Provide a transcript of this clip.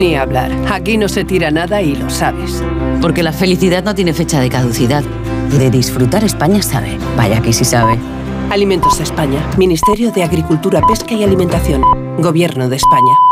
Ni hablar. Aquí no se tira nada y lo sabes. Porque la felicidad no tiene fecha de caducidad. De disfrutar España sabe. Vaya que sí sabe. Alimentos España. Ministerio de Agricultura, Pesca y Alimentación. Gobierno de España.